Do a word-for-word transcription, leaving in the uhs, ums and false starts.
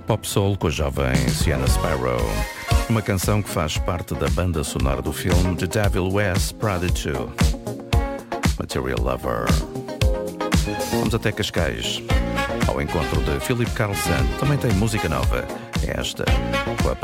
Pop Soul com a jovem Sienna Sparrow. Uma canção que faz parte da banda sonora do filme The Devil Wears Prada dois, Material Lover. Vamos até Cascais, ao encontro de Philip Carlson. Também tem música nova. É esta, com a